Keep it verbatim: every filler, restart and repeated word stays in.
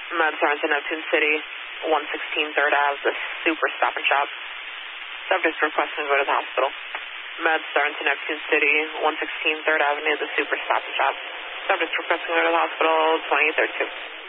Med Sergeant to Neptune City, one sixteen third Ave, the Super Stop and Shop. Subject requesting to go to the hospital. Med Sergeant to Neptune City, one sixteen third Avenue, the Super Stop and Shop. Subject requesting to go to the hospital, twenty thirty-two.